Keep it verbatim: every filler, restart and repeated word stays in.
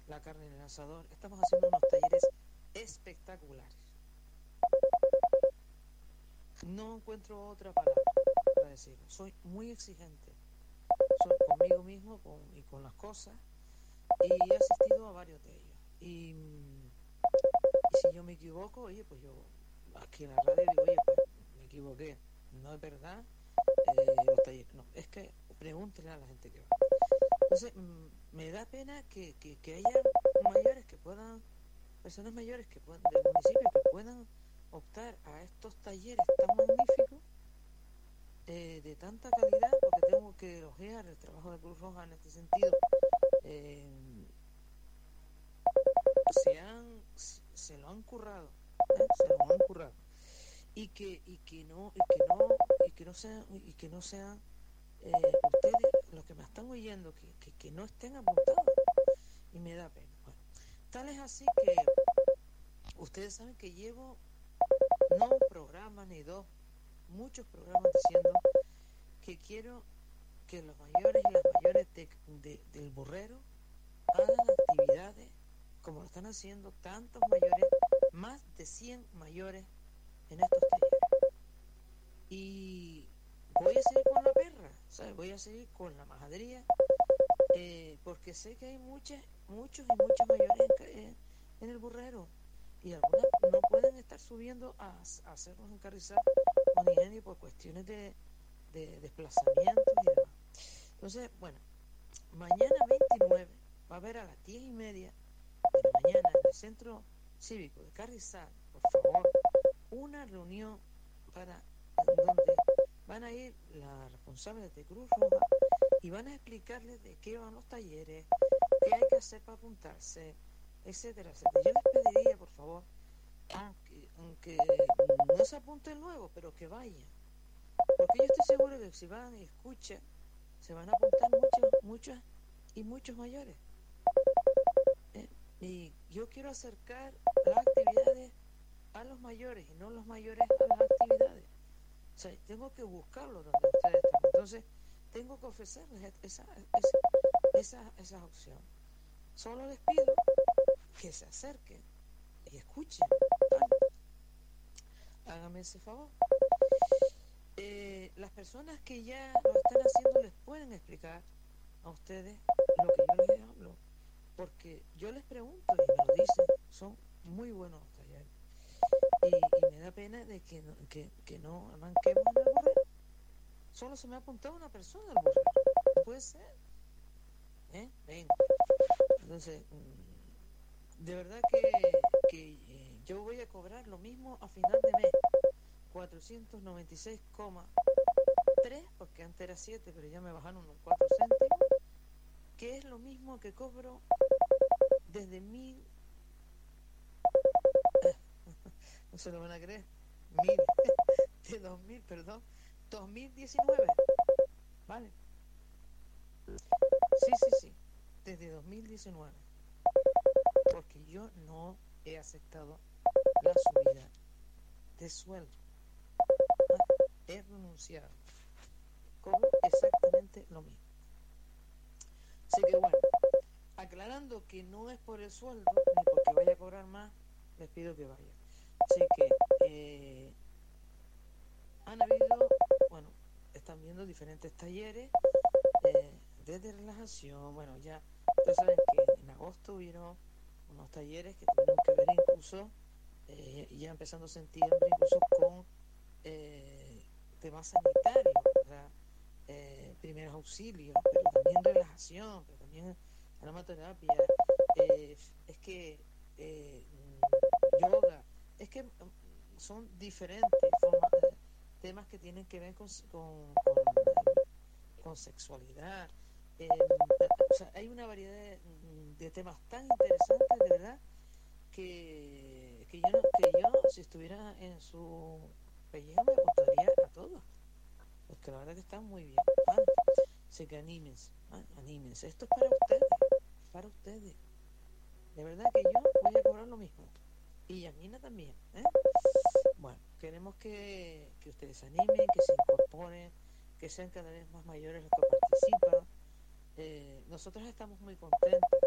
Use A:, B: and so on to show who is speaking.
A: la carne en el asador. Estamos haciendo unos talleres espectaculares. No encuentro otra palabra para decirlo. Soy muy exigente. Soy conmigo mismo con, y con las cosas. Y he asistido a varios de ellos. Y, y si yo me equivoco, oye, pues yo aquí en la radio digo, oye, pues me equivoqué. No es verdad. Eh, los talleres, no. Es que pregúntenle a la gente que va. Entonces, mmm, me da pena que, que, que haya mayores que puedan, personas mayores que puedan, del municipio que puedan optar a estos talleres tan magníficos, eh, de tanta calidad, porque tengo que elogiar el trabajo de Cruz Roja en este sentido. Eh, se han, se lo han currado, ¿eh? se lo han currado, y que, y que no, y que no, y que no sean, y que no sean eh, ustedes los que me están oyendo, que, que, que no estén apuntados, y me da pena. Bueno, tal es así que ustedes saben que llevo no un programa ni dos, muchos programas diciendo que quiero que los mayores y las mayores de, de, del Burrero hagan actividades como lo están haciendo tantos mayores, más de cien mayores en estos talleres. Y voy a seguir con la perra, ¿sabes? Voy a seguir con la majadería, eh, porque sé que hay muchas, muchos y muchas mayores en, en el Burrero, y algunas no pueden estar subiendo a, a hacernos encarrizar con ingenio por cuestiones de, de desplazamientos y demás. Entonces, bueno, mañana veintinueve va a haber a las diez y media de la mañana en el Centro Cívico de Carrizal, por favor, una reunión para donde van a ir las responsables de Cruz Roja y van a explicarles de qué van los talleres, qué hay que hacer para apuntarse, etcétera, etcétera. Yo les pediría, por favor, aunque, aunque no se apunten luego, pero que vayan, porque yo estoy seguro que si van y escuchan, se van a apuntar muchos, muchas y muchos mayores. ¿Eh? Y yo quiero acercar las actividades a los mayores y no los mayores a las actividades. O sea, tengo que buscarlo donde ustedes están. Entonces, tengo que ofrecerles esa, esa, esa, esa opción. Solo les pido que se acerquen y escuchen. ¿Vale? Háganme ese favor. Eh, las personas que ya lo están haciendo les pueden explicar a ustedes lo que yo les hablo, porque yo les pregunto y me lo dicen, son muy buenos los talleres, y, y me da pena de que no, que, que no manquemos en el Burrero. Solo se me ha apuntado una persona al Burrero, no puede ser, ¿eh? Venga. Entonces, de verdad que, que eh, yo voy a cobrar lo mismo a final de mes, cuatrocientos noventa y seis coma tres, porque antes era siete, pero ya me bajaron unos cuatro céntimos, que es lo mismo que cobro desde mil, no se lo van a creer, mil, de dos mil, perdón, dos mil diecinueve, ¿vale? Sí, sí, sí, desde dos mil diecinueve, porque yo no he aceptado la subida de sueldo, ¿vale? He renunciado, cobro exactamente lo mismo. Así que bueno, aclarando que no es por el sueldo, ni porque vaya a cobrar más, les pido que vayan. Así que eh, han habido, bueno, están viendo diferentes talleres eh, desde relajación. Bueno, ya ustedes saben que en agosto hubieron unos talleres que tuvieron que ver incluso, eh, ya empezando septiembre, incluso con eh, temas sanitarios, ¿verdad? Eh, primeros auxilios, pero también relajación, pero también aromaterapia, eh, es que eh, yoga, es que son diferentes formas, eh, temas que tienen que ver con, con, con, con sexualidad. Eh, o sea, hay una variedad de, de temas tan interesantes, de verdad, que, que, yo, no, que yo, si estuviera en su pellejo, me apuntaría a todos, porque la verdad que están muy bien, ¿vale? Así que anímense, ¿vale? Anímense. Esto es para ustedes, para ustedes. De verdad que yo voy a cobrar lo mismo. Y Yamina también, ¿eh? Bueno, queremos que, que ustedes se animen, que se incorporen, que sean cada vez más mayores los que participan. Eh, nosotros estamos muy contentos